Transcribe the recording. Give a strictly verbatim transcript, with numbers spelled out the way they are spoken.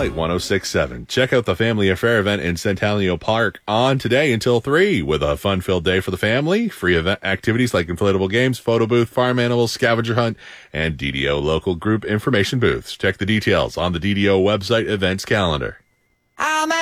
Spotlight one oh six point seven. Check out the Family Affair event in Centennial Park on today until three with a fun-filled day for the family. Free event activities like inflatable games, photo booth, farm animals, scavenger hunt, and D D O local group information booths. Check the details on the D D O website events calendar.